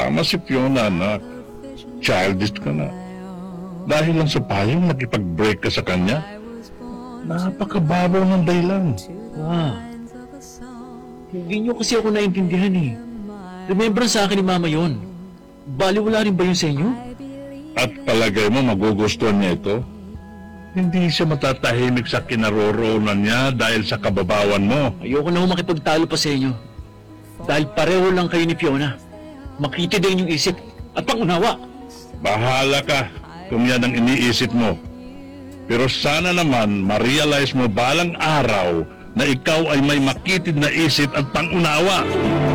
Tama si Fiona, anak. Childish ka na. Dahil lang sa payong nakipag-break ka sa kanya, napakababaw ng dahilan. Hindi niyo kasi ako naintindihan eh. Remember sa akin ni Mama yon. Baliwala rin ba yun sa inyo? At palagay mo magugustuhan niya ito? Hindi siya matatahimik sa kinaroroonan niya dahil sa kababawan mo. Ayoko na makipagtalo pa sa inyo. Dahil pareho lang kayo ni Fiona. Makitid din yung isip at pangunawa. Bahala ka kung yan ang iniisip mo. Pero sana naman ma-realize mo balang araw na ikaw ay may makitid na isip at pangunawa.